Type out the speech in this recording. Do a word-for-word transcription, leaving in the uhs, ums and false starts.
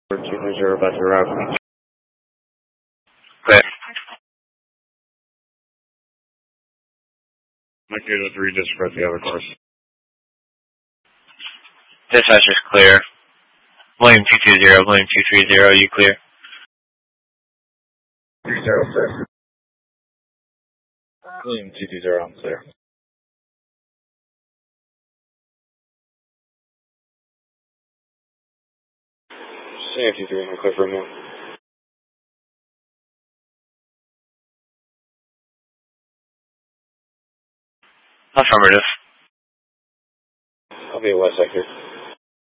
two zero about to route. Clear. Mike eight oh three, disregard the other course. Dispatcher's clear. William two two zero, William two three zero, you clear? three zero clear. William two two zero, I'm clear. Sam two three, I'm clear for a minute. Affirmative. I'll be at West Sector.